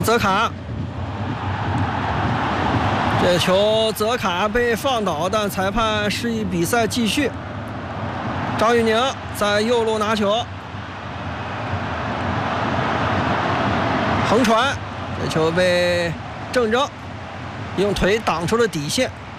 泽卡，这球泽卡被放倒，但裁判示意比赛继续。张玉宁在右路拿球，横传，这球被郑铮用腿挡出了底线。